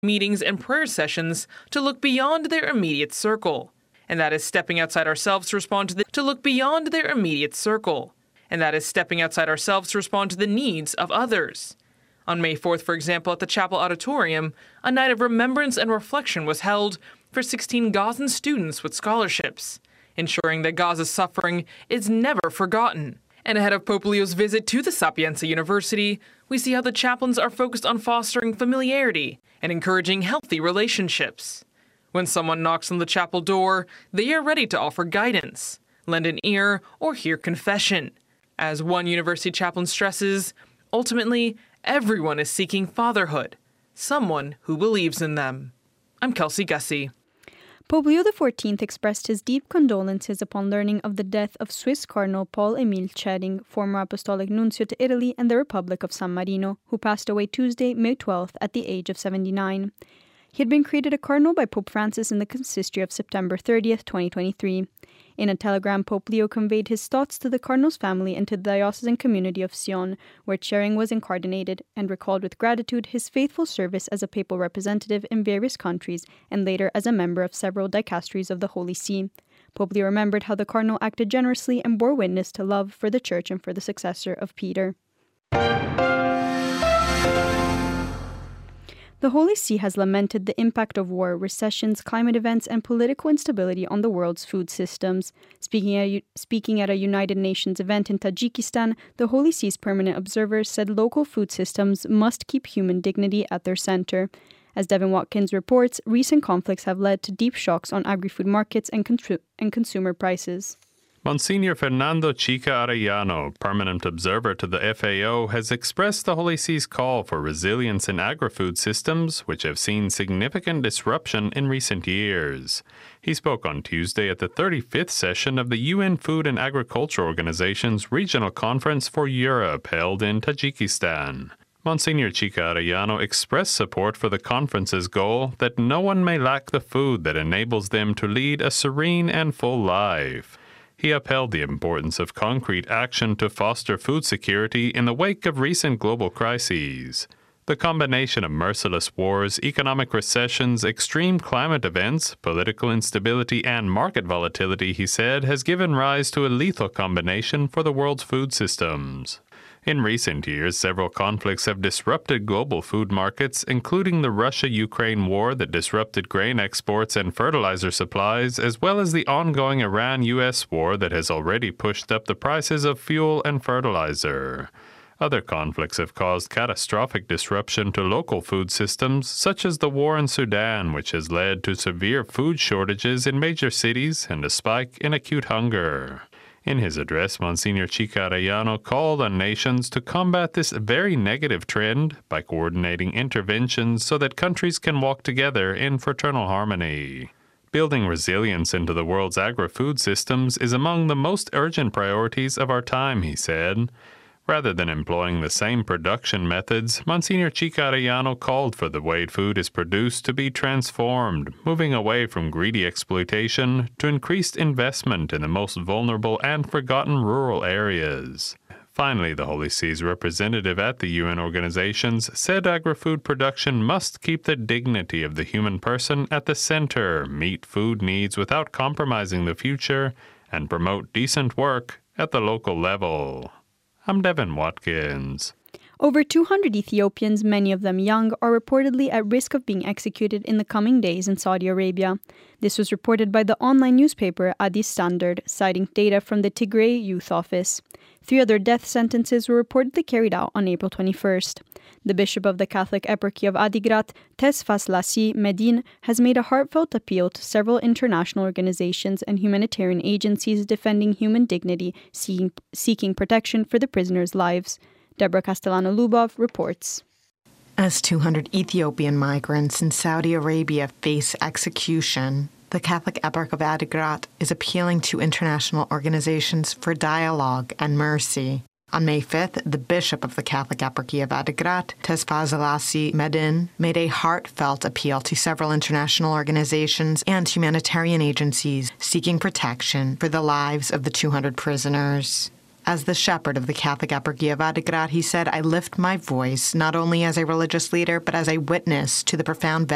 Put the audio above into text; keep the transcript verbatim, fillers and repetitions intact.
meetings and prayer sessions to look beyond their immediate circle. And that is stepping outside ourselves to respond to the to look beyond their immediate circle. And that is stepping outside ourselves to respond to the needs of others. On May fourth, for example, at the Chapel Auditorium, a night of remembrance and reflection was held for sixteen Gazan students with scholarships, ensuring that Gaza's suffering is never forgotten. And ahead of Pope Leo's visit to the Sapienza University, we see how the chaplains are focused on fostering familiarity and encouraging healthy relationships. When someone knocks on the chapel door, they are ready to offer guidance, lend an ear, or hear confession. As one university chaplain stresses, ultimately, everyone is seeking fatherhood, someone who believes in them. I'm Kelsey Gussie. Pope Leo the fourteenth expressed his deep condolences upon learning of the death of Swiss Cardinal Paul-Émile Tschering, former Apostolic Nuncio to Italy and the Republic of San Marino, who passed away Tuesday, May twelfth, at the age of seventy-nine. He had been created a cardinal by Pope Francis in the consistory of September thirtieth, twenty twenty-three. In a telegram, Pope Leo conveyed his thoughts to the cardinal's family and to the diocesan community of Sion, where Tschering was incarnated, and recalled with gratitude his faithful service as a papal representative in various countries and later as a member of several dicasteries of the Holy See. Pope Leo remembered how the cardinal acted generously and bore witness to love for the Church and for the successor of Peter. The Holy See has lamented the impact of war, recessions, climate events, and political instability on the world's food systems. Speaking at, speaking at a United Nations event in Tajikistan, the Holy See's permanent observer said local food systems must keep human dignity at their center. As Devin Watkins reports, recent conflicts have led to deep shocks on agri-food markets and, con- and consumer prices. Monsignor Fernando Chica Arellano, permanent observer to the F A O, has expressed the Holy See's call for resilience in agri-food systems, which have seen significant disruption in recent years. He spoke on Tuesday at the thirty-fifth session of the U N Food and Agriculture Organization's Regional Conference for Europe held in Tajikistan. Monsignor Chica Arellano expressed support for the conference's goal that no one may lack the food that enables them to lead a serene and full life. He upheld the importance of concrete action to foster food security in the wake of recent global crises. The combination of merciless wars, economic recessions, extreme climate events, political instability, and market volatility, he said, has given rise to a lethal combination for the world's food systems. In recent years, several conflicts have disrupted global food markets, including the Russia-Ukraine war that disrupted grain exports and fertilizer supplies, as well as the ongoing Iran-U S war that has already pushed up the prices of fuel and fertilizer. Other conflicts have caused catastrophic disruption to local food systems, such as the war in Sudan, which has led to severe food shortages in major cities and a spike in acute hunger. In his address, Monsignor Chica Arellano called on nations to combat this very negative trend by coordinating interventions so that countries can walk together in fraternal harmony. Building resilience into the world's agri-food systems is among the most urgent priorities of our time, he said. Rather than employing the same production methods, Monsignor Chica Arellano called for the way food is produced to be transformed, moving away from greedy exploitation to increased investment in the most vulnerable and forgotten rural areas. Finally, the Holy See's representative at the U N organizations said agri-food production must keep the dignity of the human person at the center, meet food needs without compromising the future, and promote decent work at the local level. I'm Devin Watkins. Over two hundred Ethiopians, many of them young, are reportedly at risk of being executed in the coming days in Saudi Arabia. This was reported by the online newspaper Addis Standard, citing data from the Tigray Youth Office. Three other death sentences were reportedly carried out on April twenty-first. The Bishop of the Catholic Eparchy of Adigrat, Tesfaslassi Medin, has made a heartfelt appeal to several international organizations and humanitarian agencies defending human dignity, seeking, seeking protection for the prisoners' lives. Deborah Castellano-Lubov reports. As two hundred Ethiopian migrants in Saudi Arabia face execution, the Catholic Eparchy of Adigrat is appealing to international organizations for dialogue and mercy. On May fifth, the Bishop of the Catholic Eparchy of Adigrat, Tesfaslassi Medin, made a heartfelt appeal to several international organizations and humanitarian agencies seeking protection for the lives of the two hundred prisoners. As the shepherd of the Catholic Eparchy of Adigrat, he said, "I lift my voice not only as a religious leader, but as a witness to the profound